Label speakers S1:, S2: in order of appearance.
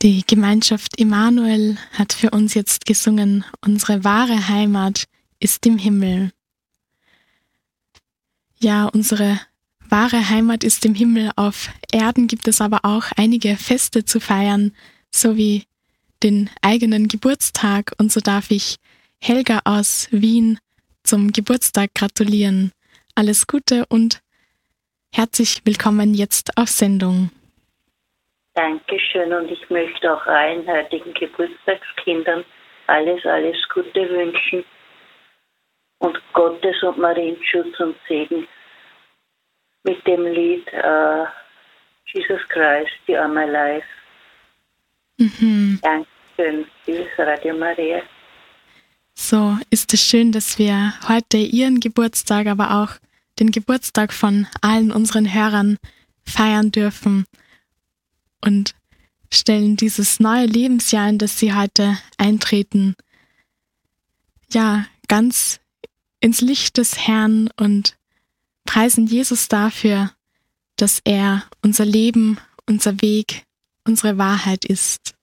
S1: Die Gemeinschaft Immanuel hat für uns jetzt gesungen, unsere wahre Heimat ist im Himmel. Ja, unsere wahre Heimat ist im Himmel. Auf Erden gibt es aber auch einige Feste zu feiern, sowie den eigenen Geburtstag. Und so darf ich Helga aus Wien zum Geburtstag gratulieren. Alles Gute und herzlich willkommen jetzt auf Sendung.
S2: Dankeschön, und ich möchte auch allen heutigen Geburtstagskindern alles Gute wünschen und Gottes und Marienschutz und Segen mit dem Lied Jesus Christ, You Are My Life. Dankeschön, liebes Radio Maria.
S1: So ist es schön, dass wir heute Ihren Geburtstag, aber auch den Geburtstag von allen unseren Hörern feiern dürfen und stellen dieses neue Lebensjahr, in das Sie heute eintreten, ja, ganz ins Licht des Herrn und preisen Jesus dafür, dass er unser Leben, unser Weg, unsere Wahrheit ist.